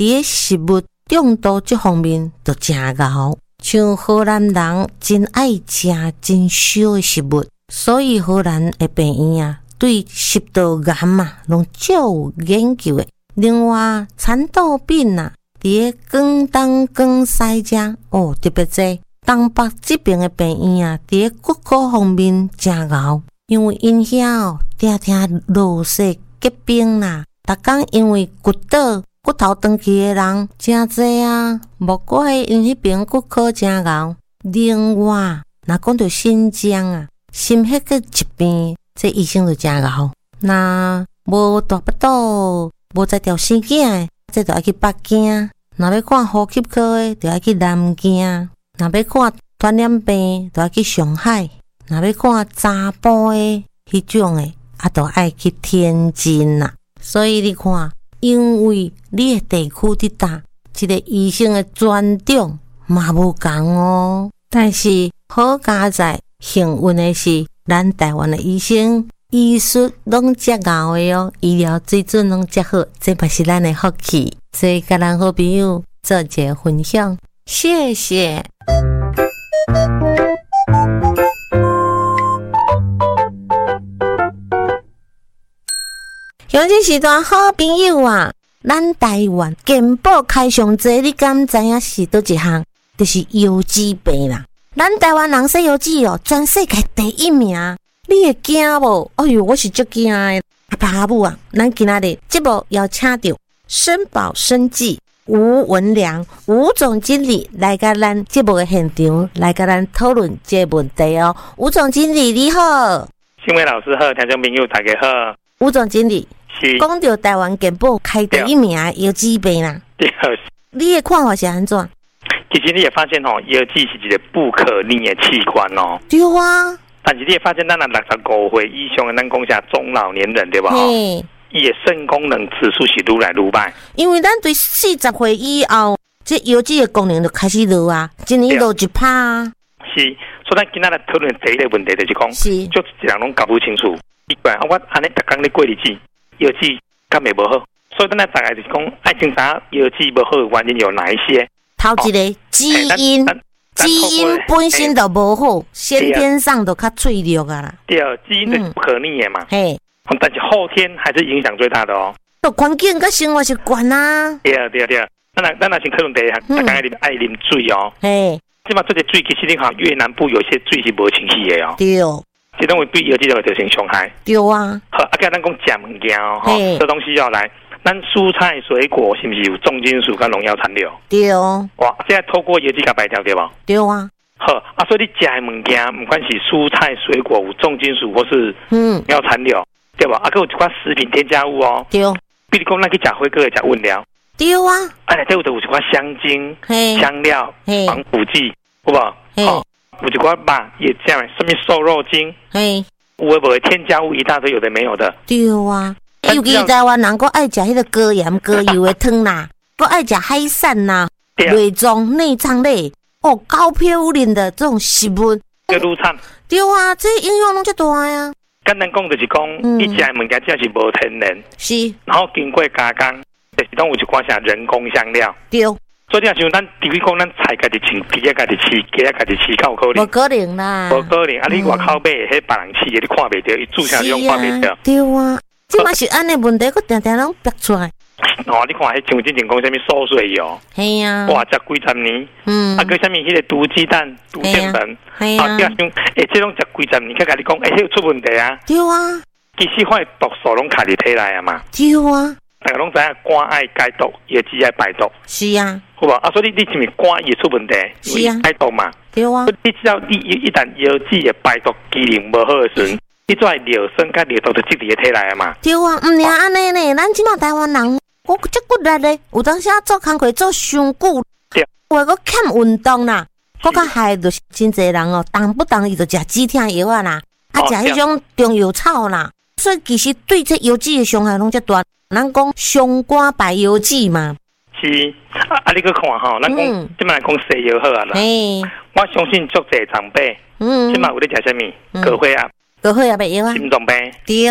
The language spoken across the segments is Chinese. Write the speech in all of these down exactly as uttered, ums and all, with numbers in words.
伫个食物中毒这方面就真高。像荷兰人真爱食真烧的食物，所以荷兰的病院啊，对食道癌啊，拢足有研究的。另外，蚕豆病啊，伫个广东广西遮哦特别多。东北这边的病院啊，伫个骨科方面真高，因为因遐哦，常常落雪结冰啦，逐工因为骨倒。骨头长期的人真多啊，莫怪因迄边骨科真高。另外，若讲到心脏啊、心血管疾病，这医生就真高。那无大腹肚、无在调生囝的，这就要去北京；若要看呼吸科的，就要去南京；若要看传染病，就要去上海；若要看查甫的迄种的，啊，就爱去天津啦。所以你看。因为你的地区伫搭，一个医生的专长嘛无共哦。但是好佳在幸运的是，咱台湾的医生医术拢遮高的哦，医疗水准拢遮好，这嘛是咱的福气。所以甲咱好朋友做一个分享，谢谢。像这时段好朋友啊，咱台湾健保开上济，你敢知影是倒一项？就是腰子病啦。咱台湾人食腰子哦，全世界第一名。你会惊无？哎呦，我是足惊的。爸母啊，咱今仔日节目邀请到生保生技吴文良吴总经理来甲咱节目的现场，来甲咱讨论这个问题哦。吴总经理你好， 新伟老师好，听众朋友大家好。 吴总经理。讲到台湾健保开第一名的腰子病啦， 对， 你的看法是安怎？ 其实你也发现吼，腰子是一个不可逆的器官哦。 对啊。但是你也发现，咱啊六十五岁以上的咱讲下中老年人对吧？ 嘿， 伊的肾功能指数是愈来愈歹。 因为咱对四十岁以后，这腰子的功能就开始落啊，一年落一趴啊。 是，所以咱今仔日讨论第一个问题就是讲， 是， 就一人拢搞不清楚。奇怪，我安尼逐工咧过日子。腰子敢会无好，所以咱来大概就是讲，爱清查腰子无好的原因有哪一些？ 头一个基因，基因本身就无好，先天上就较脆弱啊啦。 对，基因是不可逆的嘛。 嘿， 但是后天还是影响最大的哦。 就环境跟生活习惯啊。 对对对，咱来咱来先讨论第一项，大家爱啉爱啉水哦。 嘿， 即嘛这个水其实你看越南部有些水是无清洗的哦。 对。 这种会对腰子就会造成伤害。 对啊。 好，啊，甲咱讲食物件哦，这东西要来，咱蔬菜水果是不是有重金属跟农药残留？ 对哦。 哇，现在透过腰子甲排掉对吧？ 对啊。 好，啊，所以你食的物件，不管是蔬菜水果有重金属或是嗯农药残留，对吧？啊，还有一寡食品添加物哦。 对。 比如讲，咱去食火锅的食温料。 对啊。 啊，内底有就有一寡香精、香料、防腐剂，有无？好。有一寡肉也这样，什么瘦肉精，嘿，有的无添加物一大堆，有的没有的。 对啊，尤其台湾人，佫爱食迄个高盐高油的汤啦，佫爱食海产啦，内脏内脏类，哦，高嘌呤的这种食物， 个乳产。 对啊，这影响拢足大呀。 简单讲就是讲，你食的物件只是无天然， 是， 然后经过加工，就是拢有一寡啥人工香料。 对。 所以你若像咱，除非讲咱菜家己种，鸡仔家己饲，鸡仔家己饲，较有可能。 无可能啦。 无可能，啊！你外口买迄别人饲的，你看袂到，伊注销用看袂到。 对啊，这嘛是安尼问题，佫定定拢逼出来。 哦，你看迄像之前讲什么缩水油， 系啊， 哇，食几十年，嗯，啊，佮什么迄个毒鸡蛋、毒淀粉， 系啊， 啊，像诶，这种食几十年，佮甲你讲，诶，迄出问题啊。 对啊， 其实迄毒素拢卡伫体内啊嘛。 对啊。 大家拢知影肝爱解毒，也只爱排毒。 是啊， 好吧？啊，所以你你是咪肝也出问题？ 是啊， 排毒嘛。 对啊。 你只要你一旦腰子的排毒机能无好的时，你再尿酸甲尿毒就积伫个体内啊嘛。 对啊，毋尔安尼呢，咱即马台湾人，我足骨力咧，有当时啊做工课做伤久， 对， 我个欠运动啦，我较害就是真侪人哦，动不动伊就食止痛药啊啦，啊食迄种中药草啦，所以其实对这腰子的伤害拢足大。咱讲伤肝败腰子嘛， 是啊，啊你去看吼，咱讲即摆来讲西药好啊啦。我相信足侪长辈，嗯，即摆有咧食啥物？高血压、 高血压病药啊， 心脏病， 对哦，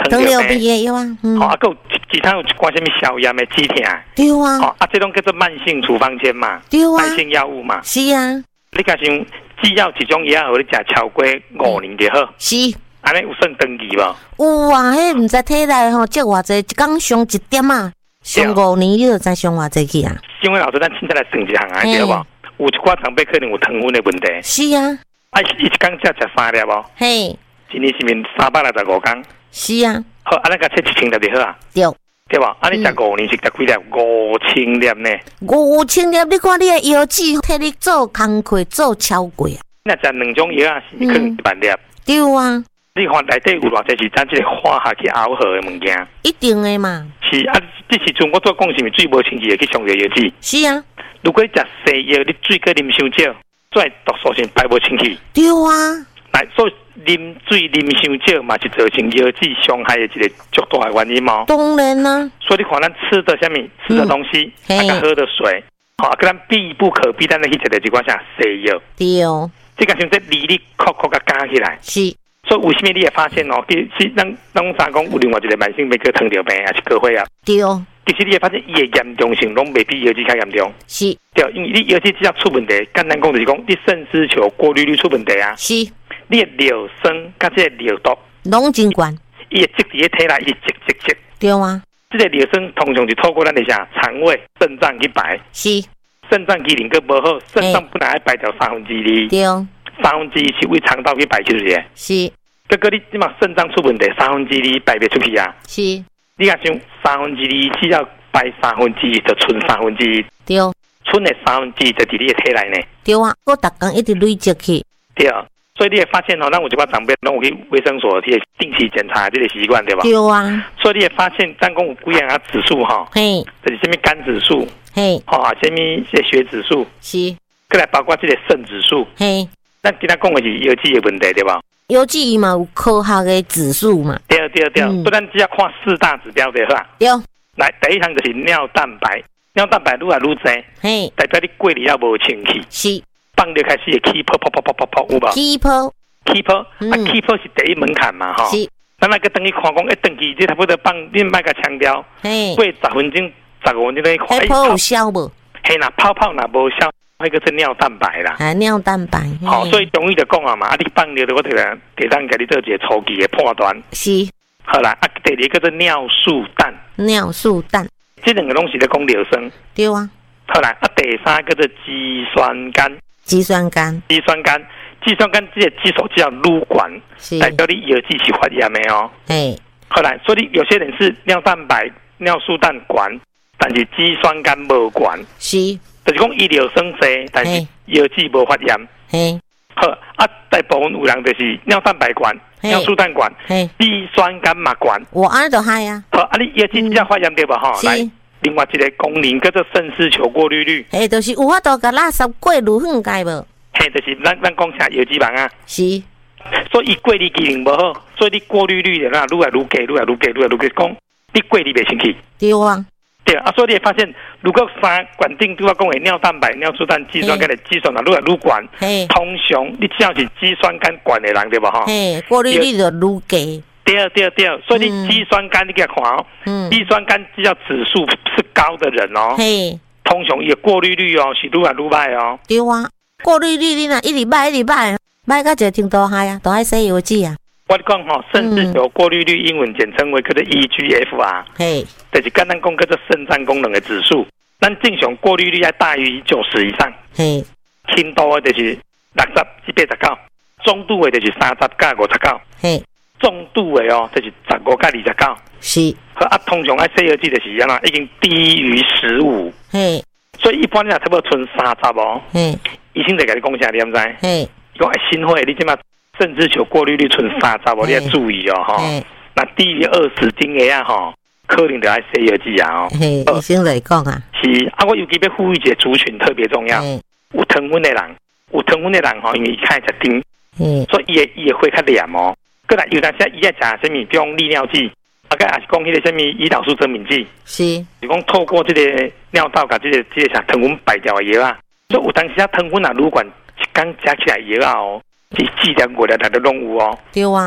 糖尿病也有啊， 嗯，哦，啊，还有其他有一寡什么消炎的止痛， 对啊， 哦，啊，这种叫做慢性处方签嘛， 对啊， 慢性药物嘛， 是啊， 你假想只要一种药，互你食超过五年就好， 是， 安尼有算登记无？ 有啊，迄毋知体内吼，即偌济一工上一点啊，上五年你就知上偌济去啊。 因为老师，咱现在来算一项啊，对无？有一寡长辈可能有糖分的问题。 是啊， 啊，一工才食三粒无？ 嘿， 一年是面三百六十五工。 是啊。 好，啊，咱甲切一千粒就好啊。 对。 对吧？啊，你食五年是食几粒？五千粒呢？ 五千粒，你看你的药剂替你做工课做超过啊！ 那食两种药啊，是可能一万粒。 对啊。 你看内底有偌济是咱这个化学去熬合的物件。 一定的嘛。 是啊，这时阵我做讲是咪水无清气会去上药药剂？ 是啊。如果食西药，你水搁啉伤少，再毒素性排无清气。 对啊。 来，所以啉水啉伤少嘛，是造成药剂伤害的一个最大的原因嘛。 当然啦、啊。 所以你看咱吃的什么吃的东西，啊、嗯，喝的水，好、啊，跟咱必不可避，咱来去食的情况下西药。 对哦。 这个像这里里扣扣个加起来。 是。 所以为什么你会发现哦？其实咱咱三讲有另外一个慢性病叫糖尿病，还是高血压。 对哦。 其实你会发现伊的严重性拢未比药剂较严重。 是。 对，因为你药剂只要出问题，简单讲就是讲你肾丝球过滤率出问题啊。 是。 你的尿酸甲这个尿毒拢真悬， 伊会积伫体内，伊积积积。 对啊。 这个尿酸通常是透过咱的啥肠胃、肾脏去排。 是。 肾脏机能够无好，肾脏本来要排掉三分之二。 对。 三分之一是为肠道去排出去的。 是。 结果你即马肾脏出问题，三分之二排不出去啊。 是。 你若想三分之二只要排三分之一，就剩三分之一。 对。 剩的三分之一就伫你的体内呢。 对啊，我逐工一直累积去。 对。所以你会发现哦，咱有一寡长辈拢有去卫生所去定期检查这个习惯，对吧？ 对啊。所以你会发现，咱讲有几样啊指数哈， 嘿， 就是什么肝指数， 嘿， 哈、哦，什么这血指数， 是， 过来包括这个肾指数， 嘿， 咱今仔讲的是药剂的问题，对吧？ 药剂嘛有科学的指数嘛。 对对对，嗯、不然只要看四大指标对吧？ 对。 来，第一项就是尿蛋白，尿蛋白愈来愈侪， 嘿， 代表你过滤了无清气。 是。 放就开始会起泡泡泡泡泡泡，有无？ 起泡， 起泡，啊，起泡是第一门槛嘛，哈。是。咱那个等于看讲，一登记，你差不多放，你莫甲强调， 嘿， 过十分钟、十五分钟你看， 迄泡有效无？ 嘿呐，泡泡若无效，那个是尿蛋白啦。 啊，尿蛋白。 好，所以中医就讲啊嘛，啊，你放尿的我摕来，给咱给你做一个初期的判断。 是。 好啦，啊，第二个叫做尿素氮。 尿素氮。 这两个东西在讲尿酸。 对啊。 好啦，啊，第三个叫做肌酸酐。 肌酸酐， 肌酸酐，肌酸酐这个肌手叫撸管，代表你药剂是发炎的哦。哎，后来所以有些人是尿蛋白、尿素氮管，但是肌酸酐无管。是，就是讲医疗生济，但是药剂无发炎。嘿，好啊，大部分有人就是尿蛋白管、尿素氮管，肌酸酐嘛管。我安就嗨呀。好啊，你药剂只要发炎对吧？哈，来。另外一个功能叫做肾丝球过滤率，嘿，就是有法度甲垃圾过滤很解无？嘿，就是咱咱讲啥药剂网啊，是，所以伊过滤机能无好，所以你过滤率啦，愈来愈低，愈来愈低，愈来愈低，讲你过滤袂清气。对啊，对啊，所以你会发现，如果三管定都要讲的尿蛋白、尿素氮、肌酸酐的肌酸啊，愈来愈管，通常你只要是肌酸酐管的人对吧？哈，嘿，过滤率就愈低。第二，第二，第二，所以你肌酸酐你给他看哦，嗯，肌酸酐只要指数是高的人哦，嘿，通常伊过滤率哦是愈来愈歹哦。对啊，过滤率你若一直歹一直歹，歹到一个程度下啊，都爱洗药剂啊。我讲吼，甚至有过滤率，英文简称为叫做 E G F R， 嘿，就是简单讲叫做肾脏功能的指数。咱正常过滤率要大于九十以上，嘿，轻度的就是六十至八十九，中度的就是三十到五十九，嘿。重度的哦，就是十五到二十九，是。和啊，通常爱洗药剂的是安怎，已经低于十五，嘿。所以一般你若差不多剩三十哦，嘿。医生就甲你讲啥，你毋知？嘿。讲爱心血，你即马肾丝球过滤率剩三十哦，你要注意哦，哈。那低于二十斤的啊，吼，可能就爱洗药剂啊，哦。嘿，医生来讲啊。是啊，我尤其要呼吁一个族群特别重要，有糖分的人，有糖分的人吼，因为开食甜，嗯，所以伊会伊会会较黏哦。过来有当时伊爱食什么，比如利尿剂，啊，个也是讲迄个什么胰岛素增敏剂，是，是讲透过这个尿道甲这个这个啥糖分排掉的药啊，所以有当时啊糖分啊，如果一缸加起来药啊哦，是四点五粒来都拢有哦。对啊，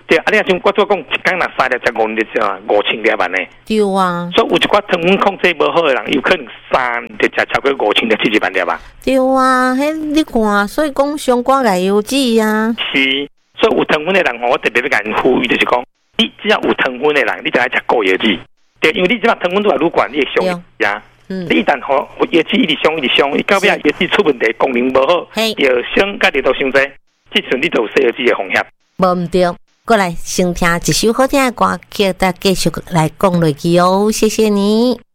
对，啊，你啊像我做讲一天若三粒才五粒只五千粒安尼。 对啊。 所以有一寡糖分控制无好的人，有可能三就食超过五千粒、七十万粒吧。 对啊，迄你看，所以讲上寡个油脂啊。 是，所以有糖分的人，我特别要甲因呼吁，就是讲，你只要有糖分的人，你就爱食高油脂。对，因为你只要糖分都係愈高，你会上呀。嗯。你一旦吼油脂一直上一直上，伊到尾油脂出问题，功能无好，药升甲你都伤济，即阵你就有细油脂的风险。 无毋对。过来先听一首好听的歌，叫大家继续来讲落去哦，谢谢你。